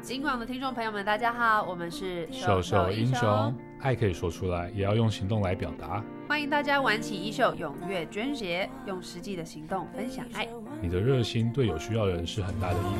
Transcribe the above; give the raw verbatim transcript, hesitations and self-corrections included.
今晚的听众朋友们大家好，我们是手手英雄，爱可以说出来，也要用行动来表达。 欢迎大家玩起衣袖，踊跃捐血，用实际的行动分享爱。 你的热心对有需要的人是很大的益